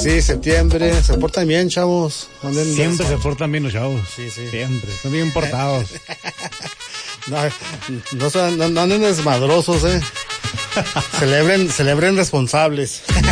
Sí, septiembre. Se portan bien, chavos. Siempre se portan bien los chavos. Sí. Siempre. Son bien portados. No anden desmadrosos, Celebren responsables.